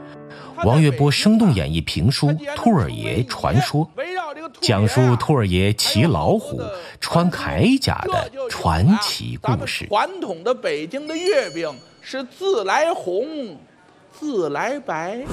王月波生动演绎评书《兔儿爷传说》，讲述兔儿爷骑老虎、穿铠甲的传奇故事。 传统的北京的月饼是自来红，自来白。你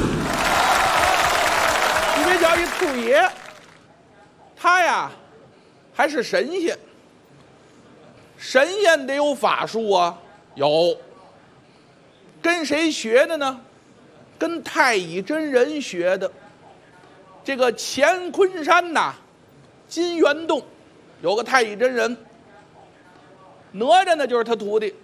别瞧一兔爷，他呀还是神仙。神仙得有法术啊，有。跟谁学的呢？跟太乙真人学的。这个乾坤山呐，金源洞有个太乙真人，哪吒呢就是他徒弟。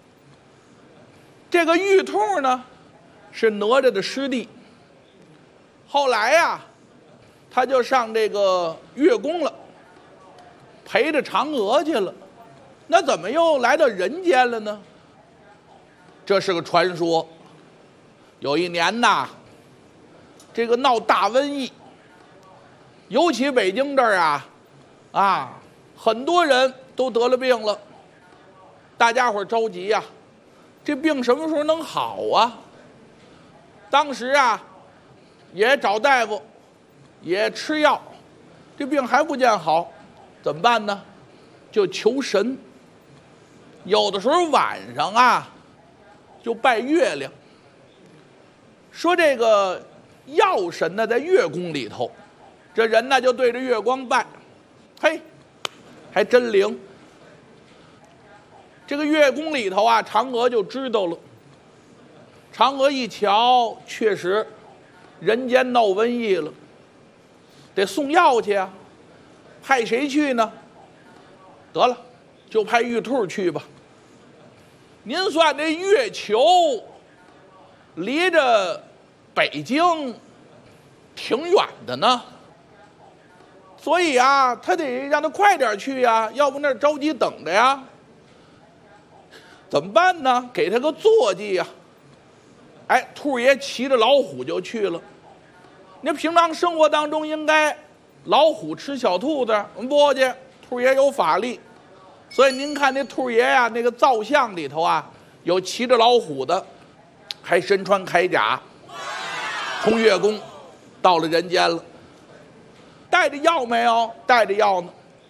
这个玉兔呢是哪吒的师弟。后来呀，他就上这个月宫了，陪着嫦娥去了。那怎么又来到人间了呢？这是个传说。有一年呐，这个闹大瘟疫，尤其北京这儿啊，很多人都得了病了，大家伙着急呀，这病什么时候能好啊？当时啊，也找大夫，也吃药，这病还不见好，怎么办呢？就求神。有的时候晚上啊，就拜月亮。说这个药神呢，在月宫里头，这人呢就对着月光拜，嘿，还真灵。这个月宫里头啊，嫦娥就知道了。嫦娥一瞧，确实人间闹瘟疫了，得送药去啊。派谁去呢？得了，就派玉兔去吧。您算这月球离着北京挺远的呢，所以啊，他得让他快点去呀，要不那儿着急等着呀。怎么办呢？给他个坐骑呀。哎，兔爷骑着老虎就去了。您平常生活当中应该老虎吃小兔子，不去，兔爷有法力。所以您看那兔爷呀，那个造像里头啊，有骑着老虎的，还身穿铠甲，从月宫到了人间了。带着药没有？带着药呢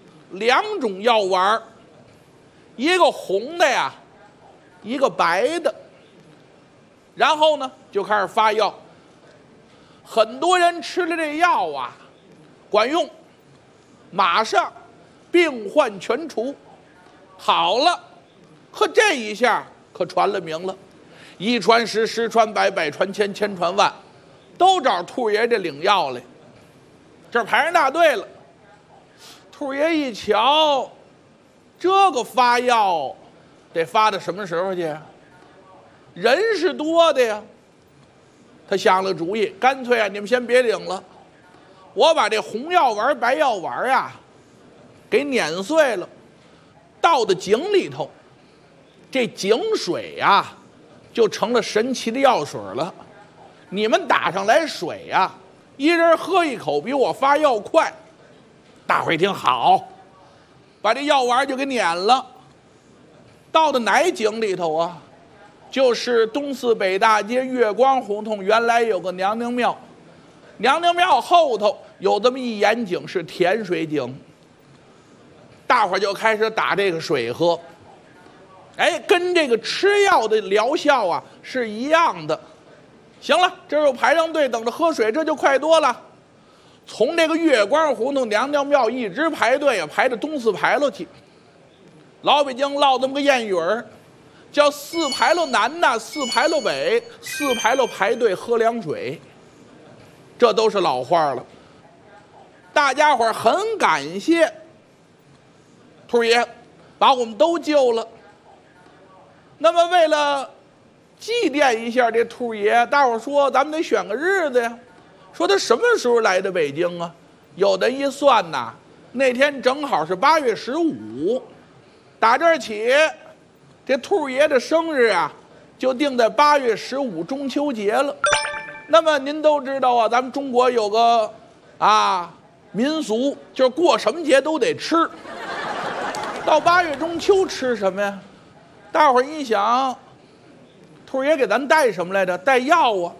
，2种药丸，一个红的呀，一个白的。然后呢，就开始发药。很多人吃了这药啊，管用，马上病患全除。好了，可这一下可传了名了，1传10，10传100，100传1000，1000传万，都找兔爷这领药来。这排上大队了。兔爷一瞧，这个发药得发到什么时候去？人是多的呀。他想了主意，干脆啊，你们先别领了，我把这红药丸、白药丸啊，给碾碎了。倒到井里头，这井水呀，就成了神奇的药水了。你们打上来水呀，一人喝一口，比我发药快。大伙儿一听好，把这药丸就给碾了。倒到哪井里头啊？就是东四北大街月光胡同，原来有个娘娘庙，娘娘庙后头有这么一眼井，是甜水井。大伙儿就开始打这个水喝，哎，跟这个吃药的疗效啊是一样的。行了，这又排上队等着喝水，这就快多了。从这个月光胡同娘娘庙一直排队啊，排到东四牌楼去。老北京唠这么个谚语儿，叫4牌楼南呐，4牌楼北，4牌楼排队喝凉水，这都是老话了。大家伙儿很感谢兔爷把我们都救了。那么为了祭奠一下这兔爷，大伙说咱们得选个日子呀。说他什么时候来的北京啊？有的一算呐，那天正好是8月15，打这儿起，这兔爷的生日啊，就定在8月15中秋节了。那么您都知道啊，咱们中国有个民俗，就是过什么节都得吃。到8月中秋吃什么呀？大伙儿一想，兔爷给咱带什么来着？带药啊。